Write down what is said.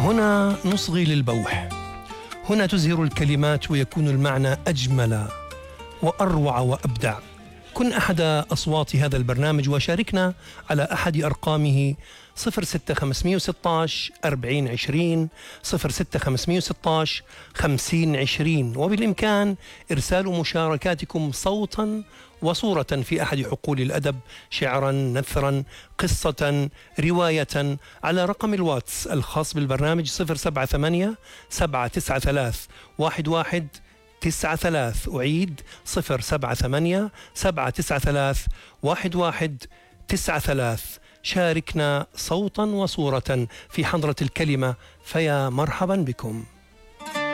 هنا نصغي للبوح، هنا تزهر الكلمات ويكون المعنى أجمل وأروع وأبدع. كن أحد أصوات هذا البرنامج وشاركنا على أحد أرقامه 06516 4020 06516 5020، وبالإمكان إرسال مشاركاتكم صوتا وصورة في أحد حقول الأدب، شعرا، نثرا، قصة، رواية، على رقم الواتس الخاص بالبرنامج 078 793 1193. أعيد 078 793 1193. شاركنا صوتا وصورة في حضرة الكلمة، فيا مرحبا بكم.